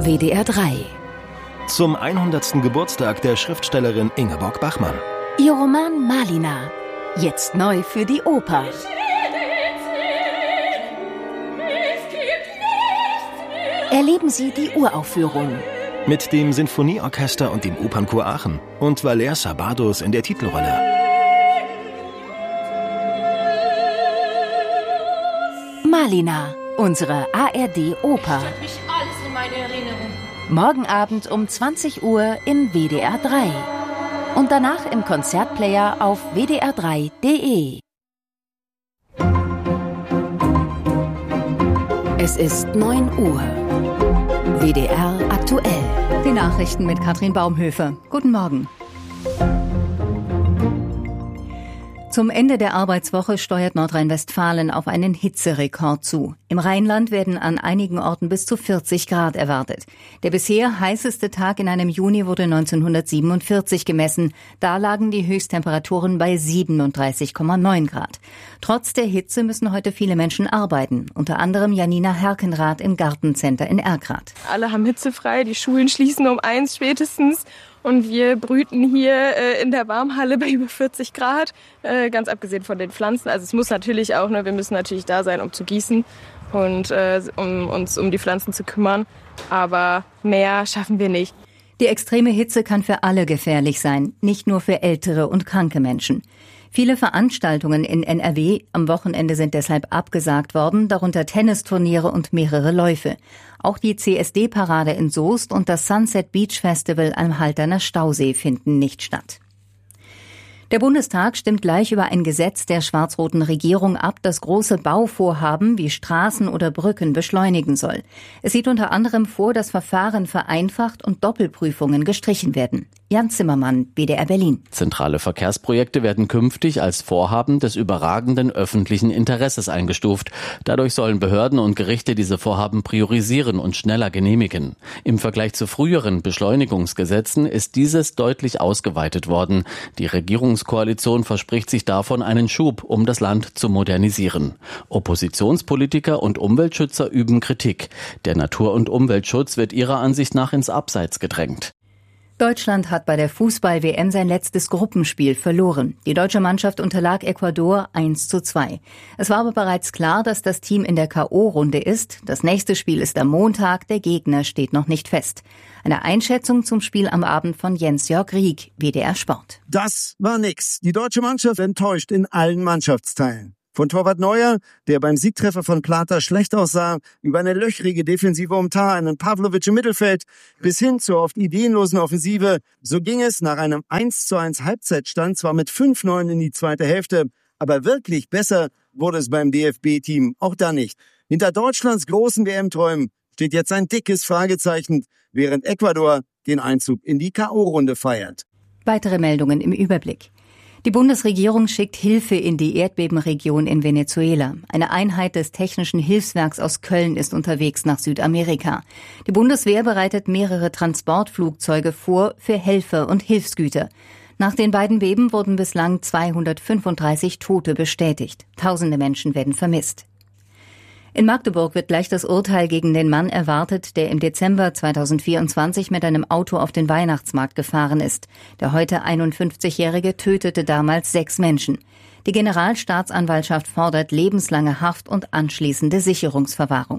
WDR 3. Zum 100. Geburtstag der Schriftstellerin Ingeborg Bachmann. Ihr Roman Malina, jetzt neu für die Oper. Erleben Sie die Uraufführung. Mit dem Sinfonieorchester und dem Opernchor Aachen und Valère Sabados in der Titelrolle. Malina, unsere ARD-Oper. Morgen Abend um 20 Uhr im WDR 3. Und danach im Konzertplayer auf wdr3.de. Es ist 9 Uhr. WDR aktuell. Die Nachrichten mit Katrin Baumhöfer. Guten Morgen. Zum Ende der Arbeitswoche steuert Nordrhein-Westfalen auf einen Hitzerekord zu. Im Rheinland werden an einigen Orten bis zu 40 Grad erwartet. Der bisher heißeste Tag in einem Juni wurde 1947 gemessen. Da lagen die Höchsttemperaturen bei 37,9 Grad. Trotz der Hitze müssen heute viele Menschen arbeiten. Unter anderem Janina Herkenrath im Gartencenter in Erkrath. Alle haben hitzefrei, die Schulen schließen um 1 spätestens. Und wir brüten hier in der Warmhalle bei über 40 Grad, ganz abgesehen von den Pflanzen. Also es muss natürlich auch, wir müssen natürlich da sein, um zu gießen und um uns um die Pflanzen zu kümmern. Aber mehr schaffen wir nicht. Die extreme Hitze kann für alle gefährlich sein, nicht nur für ältere und kranke Menschen. Viele Veranstaltungen in NRW am Wochenende sind deshalb abgesagt worden, darunter Tennisturniere und mehrere Läufe. Auch die CSD-Parade in Soest und das Sunset Beach Festival am Halterner Stausee finden nicht statt. Der Bundestag stimmt gleich über ein Gesetz der schwarz-roten Regierung ab, das große Bauvorhaben wie Straßen oder Brücken beschleunigen soll. Es sieht unter anderem vor, dass Verfahren vereinfacht und Doppelprüfungen gestrichen werden. Jan Zimmermann, WDR Berlin. Zentrale Verkehrsprojekte werden künftig als Vorhaben des überragenden öffentlichen Interesses eingestuft. Dadurch sollen Behörden und Gerichte diese Vorhaben priorisieren und schneller genehmigen. Im Vergleich zu früheren Beschleunigungsgesetzen ist dieses deutlich ausgeweitet worden. Die Regierungskoalition verspricht sich davon einen Schub, um das Land zu modernisieren. Oppositionspolitiker und Umweltschützer üben Kritik. Der Natur- und Umweltschutz wird ihrer Ansicht nach ins Abseits gedrängt. Deutschland hat bei der Fußball-WM sein letztes Gruppenspiel verloren. Die deutsche Mannschaft unterlag Ecuador 1:2. Es war aber bereits klar, dass das Team in der K.O.-Runde ist. Das nächste Spiel ist am Montag, der Gegner steht noch nicht fest. Eine Einschätzung zum Spiel am Abend von Jens-Jörg Rieck, WDR Sport. Das war nix. Die deutsche Mannschaft enttäuscht in allen Mannschaftsteilen. Von Torwart Neuer, der beim Siegtreffer von Plata schlecht aussah, über eine löchrige Defensive um Tah, einen Pavlovic im Mittelfeld, bis hin zur oft ideenlosen Offensive. So ging es nach einem 1:1 Halbzeitstand zwar mit 5:9 in die zweite Hälfte, aber wirklich besser wurde es beim DFB-Team auch da nicht. Hinter Deutschlands großen WM-Träumen steht jetzt ein dickes Fragezeichen, während Ecuador den Einzug in die K.O.-Runde feiert. Weitere Meldungen im Überblick. Die Bundesregierung schickt Hilfe in die Erdbebenregion in Venezuela. Eine Einheit des Technischen Hilfswerks aus Köln ist unterwegs nach Südamerika. Die Bundeswehr bereitet mehrere Transportflugzeuge vor für Helfer und Hilfsgüter. Nach den beiden Beben wurden bislang 235 Tote bestätigt. Tausende Menschen werden vermisst. In Magdeburg wird gleich das Urteil gegen den Mann erwartet, der im Dezember 2024 mit einem Auto auf den Weihnachtsmarkt gefahren ist. Der heute 51-Jährige tötete damals 6 Menschen. Die Generalstaatsanwaltschaft fordert lebenslange Haft und anschließende Sicherungsverwahrung.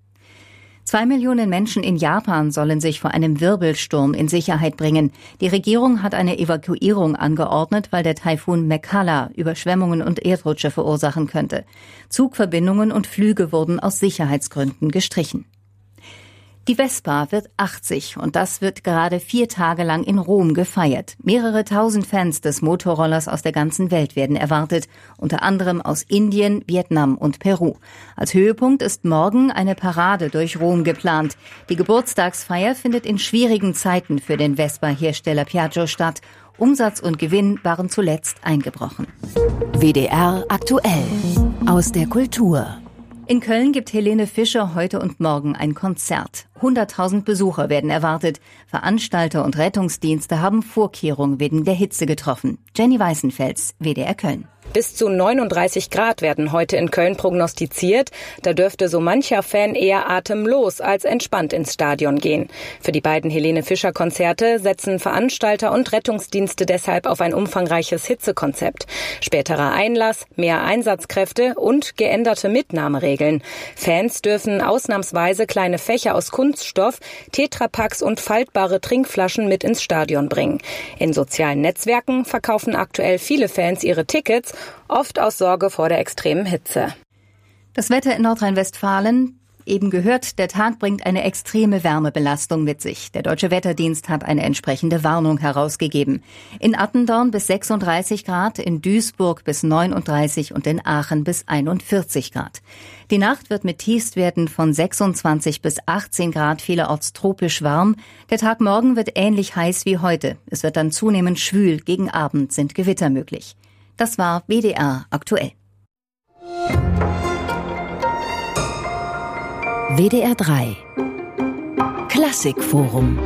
2 Millionen Menschen in Japan sollen sich vor einem Wirbelsturm in Sicherheit bringen. Die Regierung hat eine Evakuierung angeordnet, weil der Taifun Mekala Überschwemmungen und Erdrutsche verursachen könnte. Zugverbindungen und Flüge wurden aus Sicherheitsgründen gestrichen. Die Vespa wird 80 und das wird gerade 4 Tage lang in Rom gefeiert. Mehrere tausend Fans des Motorrollers aus der ganzen Welt werden erwartet, unter anderem aus Indien, Vietnam und Peru. Als Höhepunkt ist morgen eine Parade durch Rom geplant. Die Geburtstagsfeier findet in schwierigen Zeiten für den Vespa-Hersteller Piaggio statt. Umsatz und Gewinn waren zuletzt eingebrochen. WDR aktuell aus der Kultur. In Köln gibt Helene Fischer heute und morgen ein Konzert. 100.000 Besucher werden erwartet. Veranstalter und Rettungsdienste haben Vorkehrungen wegen der Hitze getroffen. Jenny Weißenfels, WDR Köln. Bis zu 39 Grad werden heute in Köln prognostiziert. Da dürfte so mancher Fan eher atemlos als entspannt ins Stadion gehen. Für die beiden Helene-Fischer-Konzerte setzen Veranstalter und Rettungsdienste deshalb auf ein umfangreiches Hitzekonzept. Späterer Einlass, mehr Einsatzkräfte und geänderte Mitnahmeregeln. Fans dürfen ausnahmsweise kleine Fächer aus Kunststoff, Tetrapacks und faltbare Trinkflaschen mit ins Stadion bringen. In sozialen Netzwerken verkaufen aktuell viele Fans ihre Tickets, oft aus Sorge vor der extremen Hitze. Das Wetter in Nordrhein-Westfalen. Eben gehört, der Tag bringt eine extreme Wärmebelastung mit sich. Der Deutsche Wetterdienst hat eine entsprechende Warnung herausgegeben. In Attendorn bis 36 Grad, in Duisburg bis 39 und in Aachen bis 41 Grad. Die Nacht wird mit Tiefstwerten von 26 bis 18 Grad vielerorts tropisch warm. Der Tag morgen wird ähnlich heiß wie heute. Es wird dann zunehmend schwül. Gegen Abend sind Gewitter möglich. Das war WDR aktuell. WDR 3 Klassikforum.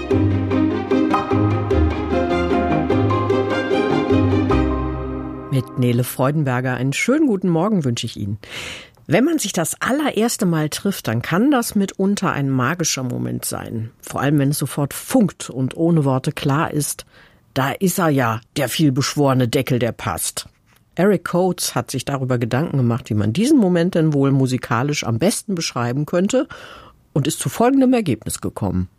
Mit Nele Freudenberger einen schönen guten Morgen wünsche ich Ihnen. Wenn man sich das allererste Mal trifft, dann kann das mitunter ein magischer Moment sein. Vor allem, wenn es sofort funkt und ohne Worte klar ist, da ist er ja, der vielbeschworene Deckel, der passt. Eric Coates hat sich darüber Gedanken gemacht, wie man diesen Moment denn wohl musikalisch am besten beschreiben könnte und ist zu folgendem Ergebnis gekommen.